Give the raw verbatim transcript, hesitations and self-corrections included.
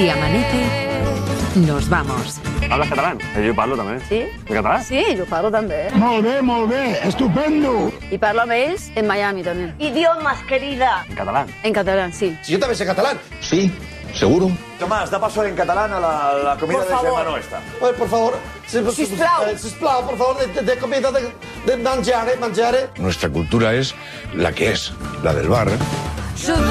Si amanece, nos vamos. ¿Hablas catalán? Eh, jo parlo també. Sí? En català? Sí, jo parlo també. Molt bé, molt bé, estupendo. I parlo amb ells en Miami també. Idiomas, querida. En catalán. En català, sí. Si yo también sé catalán. Sí, seguro. Tomás, da paso en catalán a la, la comida Por de favor. Germano esta. Oye, por favor. Si, Sisplau. eh, sisplau, por favor, de, de comida, de, de mangiare, mangiare. Nuestra cultura es la que es, la del bar.